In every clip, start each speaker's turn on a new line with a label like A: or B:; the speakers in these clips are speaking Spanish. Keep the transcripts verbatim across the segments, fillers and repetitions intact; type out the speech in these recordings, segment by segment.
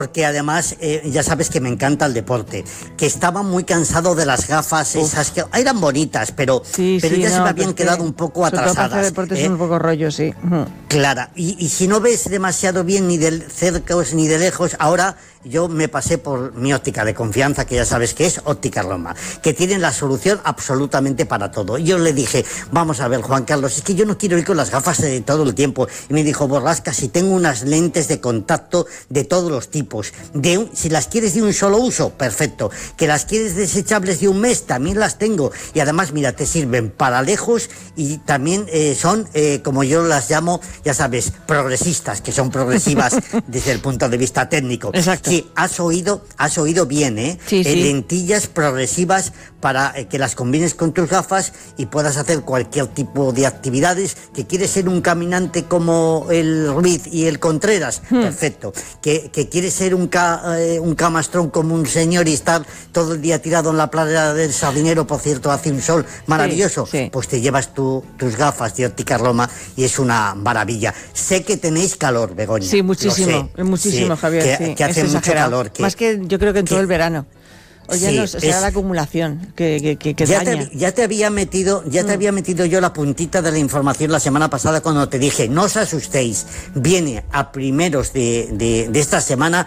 A: porque además eh, ya sabes que me encanta el deporte, que estaba muy cansado de las gafas Uf. esas que eran bonitas, pero,
B: sí,
A: pero
B: sí,
A: ya
B: no,
A: se me habían quedado un poco atrasadas.
B: Para hacer deporte
A: ¿eh?
B: es un poco rollo, sí. Uh-huh.
A: Clara, y, y si no ves demasiado bien ni de cerca ni de lejos, ahora yo me pasé por mi óptica de confianza, que ya sabes que es Óptica Roma, que tienen la solución absolutamente para todo. Y yo le dije, vamos a ver, Juan Carlos, es que yo no quiero ir con las gafas de todo el tiempo. Y me dijo, Borrasca, si tengo unas lentes de contacto de todos los tipos, de un, si las quieres de un solo uso, perfecto, que las quieres desechables de un mes, también las tengo, y además, mira, te sirven para lejos y también eh, son, eh, como yo las llamo, ya sabes, progresistas, que son progresivas desde el punto de vista técnico.
B: Exacto.
A: Sí, has oído, has oído bien, ¿eh?
B: Sí, sí.
A: Eh, lentillas progresivas para eh, que las combines con tus gafas y puedas hacer cualquier tipo de actividades. Que quieres ser un caminante como el Ruiz y el Contreras, hmm. perfecto. Que, que quieres ser un, ca, eh, un camastrón como un señor y estar todo el día tirado en la playa del Sardinero, por cierto, hace un sol maravilloso,
B: sí, sí.
A: pues te llevas tu, tus gafas de Óptica Roma y es una maravilla. Sé que tenéis calor, Begoña.
B: Sí, muchísimo, muchísimo, sí, Javier.
A: Que,
B: sí,
A: que hace mucho calor. Que,
B: Más que yo creo que en
A: que,
B: todo el verano. O ya
A: sí,
B: no, será
A: es,
B: la acumulación que, que, que, que
A: ya
B: daña.
A: Te, ya te había metido, ya mm. te había metido yo la puntita de la información la semana pasada cuando te dije, no os asustéis, viene a primeros de, de, de esta semana.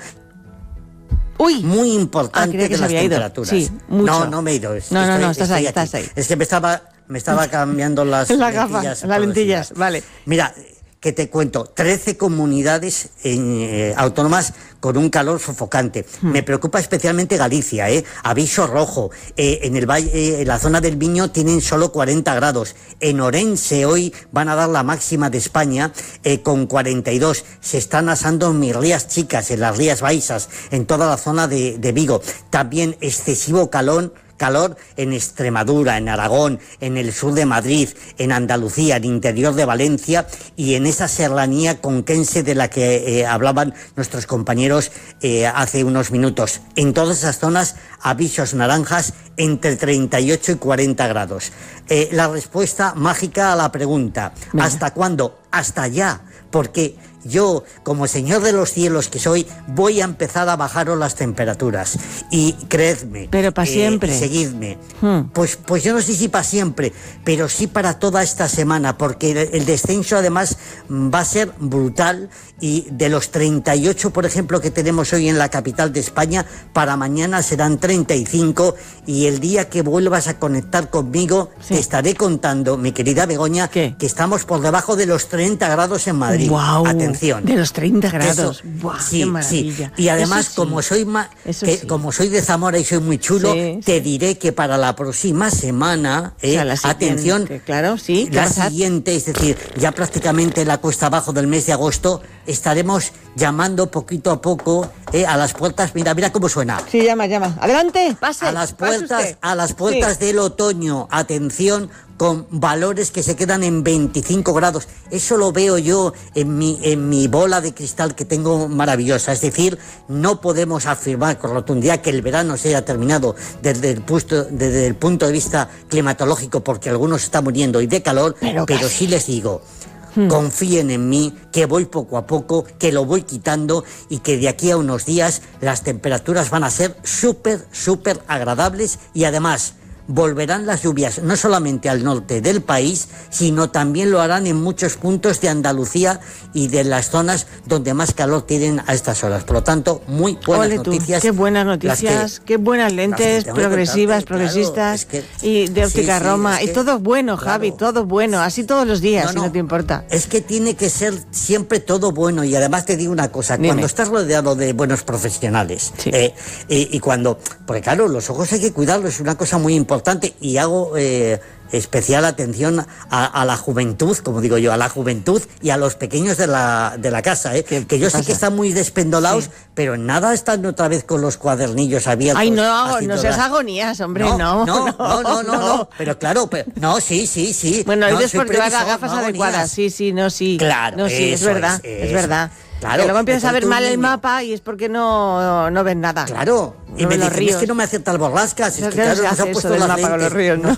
B: Uy,
A: muy importante
B: ah,
A: de las temperaturas.
B: Sí, mucho.
A: No, no me he ido.
B: No,
A: estoy,
B: no, no, estás
A: estoy
B: ahí,
A: aquí.
B: estás ahí.
A: Es que me estaba, me estaba cambiando las
B: la
A: lentillas.
B: Gafa, las lentillas, vale.
A: Mira, que te cuento, trece comunidades en, eh, autónomas con un calor sofocante. Hmm. Me preocupa especialmente Galicia, ¿eh? Aviso rojo. Eh, en el valle, eh, en la zona del Miño tienen solo cuarenta grados. En Orense hoy van a dar la máxima de España eh, con cuarenta y dos. Se están asando en mis rías chicas, en las Rías Baixas, en toda la zona de, de Vigo. También excesivo calor. Calor en Extremadura, en Aragón, en el sur de Madrid, en Andalucía, en el interior de Valencia y en esa serranía conquense de la que eh, hablaban nuestros compañeros eh, hace unos minutos. En todas esas zonas, avisos naranjas entre treinta y ocho y cuarenta grados. Eh, la respuesta mágica a la pregunta, Venga. ¿hasta cuándo? Hasta ya, porque yo, como señor de los cielos que soy, voy a empezar a bajaros las temperaturas. Y creedme.
B: Pero para eh, siempre.
A: Seguidme. Hmm. Pues, pues yo no sé si para siempre, pero sí para toda esta semana, porque el, el descenso además va a ser brutal. Y de los treinta y ocho, por ejemplo, que tenemos hoy en la capital de España, para mañana serán treinta y cinco. Y el día que vuelvas a conectar conmigo, sí. te estaré contando, mi querida Begoña,
B: ¿Qué?
A: que estamos por debajo de los treinta grados en Madrid.
B: Wow.
A: Atención.
B: De los treinta grados.
A: Eso,
B: Buah,
A: sí,
B: qué maravilla.
A: Sí. Y además,
B: sí.
A: como soy ma- que,
B: sí.
A: como soy de Zamora y soy muy chulo,
B: sí,
A: te
B: sí.
A: diré que para la próxima semana, eh,
B: o sea, la
A: atención,
B: siguiente, claro, sí,
A: la siguiente, es decir, ya prácticamente la cuesta abajo del mes de agosto, estaremos llamando poquito a poco eh, a las puertas. Mira, mira cómo suena.
B: Sí, llama, llama. Adelante, pase.
A: A las puertas, a las puertas
B: sí.
A: del otoño. Atención, con valores que se quedan en veinticinco grados. Eso lo veo yo en mi, en mi bola de cristal que tengo maravillosa. Es decir, no podemos afirmar con rotundidad que el verano se haya terminado desde el, punto, desde el punto de vista climatológico, porque algunos están muriendo y de calor, pero, pero sí les digo, Hmm. confíen en mí, que voy poco a poco, que lo voy quitando y que de aquí a unos días las temperaturas van a ser súper, súper agradables y además volverán las lluvias no solamente al norte del país, sino también lo harán en muchos puntos de Andalucía y de las zonas donde más calor tienen a estas horas. Por lo tanto, muy buenas
B: Ole tú,
A: noticias.
B: Qué buenas noticias, que, qué buenas lentes progresivas,
A: contarte,
B: progresistas
A: claro, es que,
B: y de Óptica
A: sí, sí,
B: Roma.
A: es
B: Y
A: que,
B: todo bueno,
A: claro,
B: Javi, todo bueno. Así todos los días,
A: no,
B: si
A: no,
B: no te importa.
A: Es que tiene que ser siempre todo bueno. Y además te digo una cosa,
B: Dime.
A: Cuando estás rodeado de buenos profesionales,
B: sí.
A: eh, eh, y cuando, porque claro, los ojos hay que cuidarlos, es una cosa muy importante y hago Eh, especial atención a, a la juventud, como digo yo, a la juventud y a los pequeños de la, de la casa, ¿eh? que yo sé que están muy despendolados, sí. pero en nada están otra vez con los cuadernillos abiertos.
B: Ay, no, no seas la... agonías, hombre, no.
A: No,
B: no,
A: no, no, no, no, no. pero claro, pero, no, sí, sí, sí.
B: Bueno,
A: no,
B: es por llevar las gafas
A: no
B: adecuadas, sí, sí, no, sí.
A: Claro,
B: no, sí, es verdad, es, es verdad.
A: Claro,
B: que luego empiezas a ver mal el mapa y es porque no, no ven nada.
A: Claro,
B: no
A: y me
B: dicen,
A: ríos. Es que no me acierta el Borrascas, es que claro,
B: se
A: nos
B: hace
A: ha puesto
B: eso del
A: las
B: mapa
A: lentes.
B: Con los ríos, ¿no?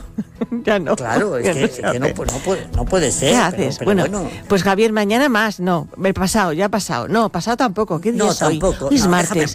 B: Ya no.
A: Claro, es
B: ya
A: que,
B: no
A: es
B: se
A: que no,
B: hace.
A: pu- no puede, no puede ser.
B: ¿Qué
A: pero-
B: haces?
A: pero
B: bueno,
A: bueno.
B: pues Javier, mañana más, no. El pasado, ya ha pasado. No, pasado tampoco. ¿Qué día
A: No,
B: es hoy?
A: tampoco.
B: Hoy es
A: No, déjame
B: martes.